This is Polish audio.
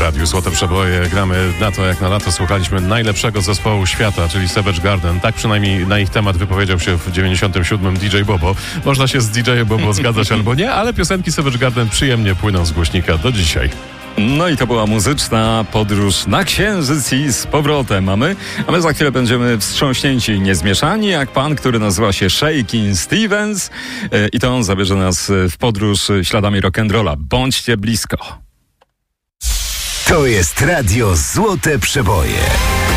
radiu Złote Przeboje. Gramy na to, jak na lato słuchaliśmy najlepszego zespołu świata, czyli Savage Garden. Tak przynajmniej na ich temat wypowiedział się w 97 DJ Bobo. Można się z DJ Bobo zgadzać albo nie, ale piosenki Savage Garden przyjemnie płyną z głośnika do dzisiaj. No i to była muzyczna podróż na Księżyc i z powrotem. A my za chwilę będziemy wstrząśnięci i niezmieszani, jak pan, który nazywa się Shakin' Stevens. I to on zabierze nas w podróż śladami rock'n'rolla. Bądźcie blisko. To jest radio Złote Przeboje.